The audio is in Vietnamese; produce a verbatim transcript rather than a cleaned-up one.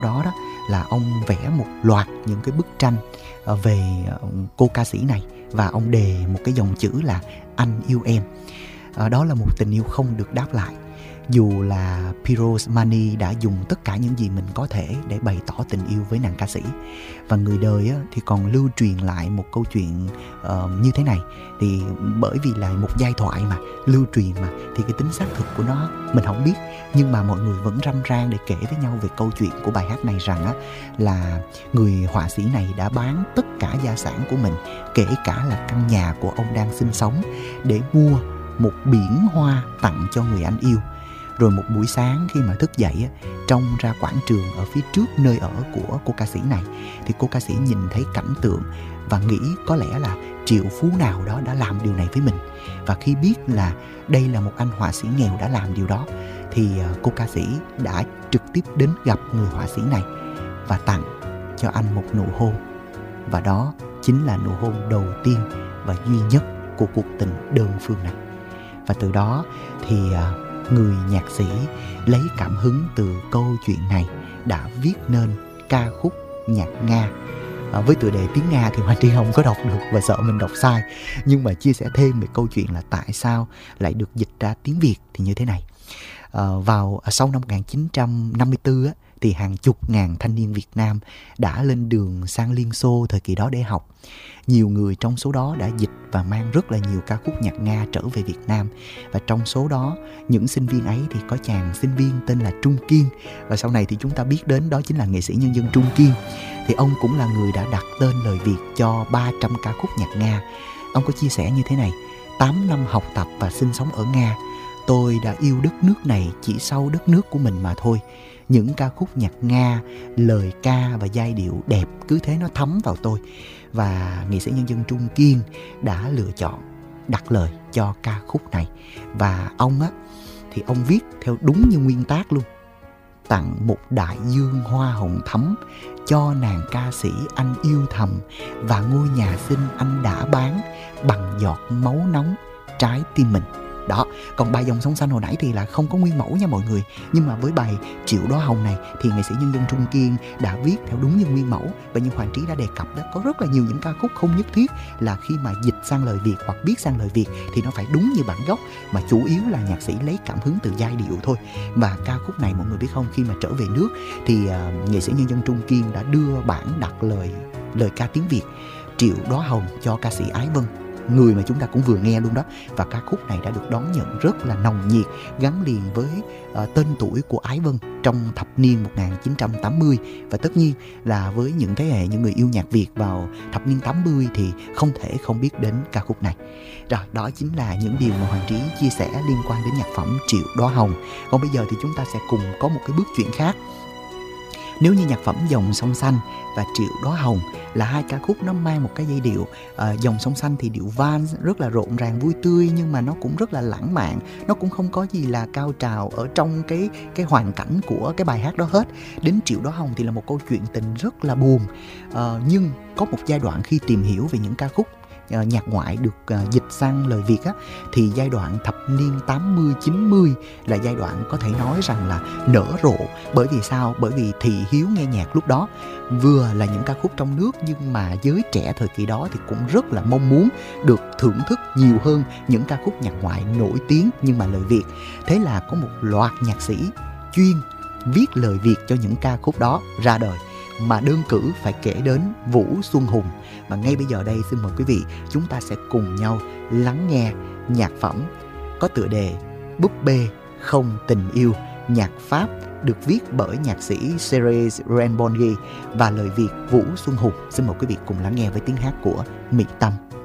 đó đó là ông vẽ một loạt những cái bức tranh về cô ca sĩ này, và ông đề một cái dòng chữ là anh yêu em. Đó là một tình yêu không được đáp lại. Dù là Piroz Mani đã dùng tất cả những gì mình có thể để bày tỏ tình yêu với nàng ca sĩ. Và người đời á, thì còn lưu truyền lại một câu chuyện uh, như thế này. Thì bởi vì là một giai thoại mà, lưu truyền mà, thì cái tính xác thực của nó mình không biết. Nhưng mà mọi người vẫn râm ran để kể với nhau về câu chuyện của bài hát này, rằng á, là người họa sĩ này đã bán tất cả gia sản của mình, kể cả là căn nhà của ông đang sinh sống, để mua một biển hoa tặng cho người anh yêu. Rồi một buổi sáng khi mà thức dậy á, trông ra quảng trường ở phía trước nơi ở của cô ca sĩ này, thì cô ca sĩ nhìn thấy cảnh tượng và nghĩ có lẽ là triệu phú nào đó đã làm điều này với mình. Và khi biết là đây là một anh họa sĩ nghèo đã làm điều đó, thì cô ca sĩ đã trực tiếp đến gặp người họa sĩ này và tặng cho anh một nụ hôn. Và đó chính là nụ hôn đầu tiên và duy nhất của cuộc tình đơn phương này. Và từ đó thì người nhạc sĩ lấy cảm hứng từ câu chuyện này đã viết nên ca khúc nhạc Nga. À, với tựa đề tiếng Nga thì Hoàng Trí không có đọc được và sợ mình đọc sai, nhưng mà chia sẻ thêm về câu chuyện là tại sao lại được dịch ra tiếng Việt thì như thế này. À, vào sau năm một nghìn chín trăm năm mươi tư á, thì hàng chục ngàn thanh niên Việt Nam đã lên đường sang Liên Xô thời kỳ đó để học. Nhiều người trong số đó đã dịch và mang rất là nhiều ca khúc nhạc Nga trở về Việt Nam. Và trong số đó, những sinh viên ấy thì có chàng sinh viên tên là Trung Kiên. Và sau này thì chúng ta biết đến đó chính là nghệ sĩ nhân dân Trung Kiên. Thì ông cũng là người đã đặt tên lời Việt cho ba trăm ca khúc nhạc Nga. Ông có chia sẻ như thế này: tám năm học tập và sinh sống ở Nga, tôi đã yêu đất nước này chỉ sau đất nước của mình mà thôi. Những ca khúc nhạc Nga, lời ca và giai điệu đẹp cứ thế nó thấm vào tôi. Và nghệ sĩ nhân dân Trung Kiên đã lựa chọn đặt lời cho ca khúc này. Và ông á, thì ông viết theo đúng như nguyên tác luôn: tặng một đại dương hoa hồng thắm cho nàng ca sĩ anh yêu thầm, và ngôi nhà xinh anh đã bán bằng giọt máu nóng trái tim mình. Đó, còn bài Dòng Sông Xanh hồi nãy thì là không có nguyên mẫu nha mọi người. Nhưng mà với bài Triệu Đóa Hồng này thì nghệ sĩ nhân dân Trung Kiên đã viết theo đúng như nguyên mẫu. Và như Hoàng Trí đã đề cập đó, có rất là nhiều những ca khúc không nhất thiết là khi mà dịch sang lời Việt hoặc viết sang lời Việt thì nó phải đúng như bản gốc, mà chủ yếu là nhạc sĩ lấy cảm hứng từ giai điệu thôi. Và ca khúc này mọi người biết không, khi mà trở về nước thì uh, nghệ sĩ nhân dân Trung Kiên đã đưa bản đặt lời lời ca tiếng Việt Triệu Đóa Hồng cho ca sĩ Ái Vân, người mà chúng ta cũng vừa nghe luôn đó. Và ca khúc này đã được đón nhận rất là nồng nhiệt, gắn liền với uh, tên tuổi của Ái Vân trong thập niên một nghìn chín trăm tám mươi. Và tất nhiên là với những thế hệ những người yêu nhạc Việt vào thập niên tám mươi thì không thể không biết đến ca khúc này. Rồi, đó chính là những điều mà Hoàng Trí chia sẻ liên quan đến nhạc phẩm Triệu Đóa Hồng. Còn bây giờ thì chúng ta sẽ cùng có một cái bước chuyển khác. Nếu như nhạc phẩm Dòng Sông Xanh và Triệu Đóa Hồng là hai ca khúc nó mang một cái giai điệu, à, Dòng Sông Xanh thì điệu vals rất là rộn ràng vui tươi, nhưng mà nó cũng rất là lãng mạn, nó cũng không có gì là cao trào ở trong cái cái hoàn cảnh của cái bài hát đó hết. Đến Triệu Đóa Hồng thì là một câu chuyện tình rất là buồn, à, nhưng có một giai đoạn khi tìm hiểu về những ca khúc Uh, nhạc ngoại được uh, dịch sang lời Việt á, thì giai đoạn thập niên tám mươi chín mươi là giai đoạn có thể nói rằng là nở rộ. Bởi vì sao? Bởi vì thị hiếu nghe nhạc lúc đó vừa là những ca khúc trong nước, nhưng mà giới trẻ thời kỳ đó thì cũng rất là mong muốn được thưởng thức nhiều hơn những ca khúc nhạc ngoại nổi tiếng nhưng mà lời Việt. Thế là có một loạt nhạc sĩ chuyên viết lời Việt cho những ca khúc đó ra đời, mà đơn cử phải kể đến Vũ Xuân Hùng. Và ngay bây giờ đây xin mời quý vị, chúng ta sẽ cùng nhau lắng nghe nhạc phẩm có tựa đề Búp Bê Không Tình Yêu, nhạc Pháp được viết bởi nhạc sĩ Serge Renbongi và lời Việt Vũ Xuân Hùng. Xin mời quý vị cùng lắng nghe với tiếng hát của Mỹ Tâm.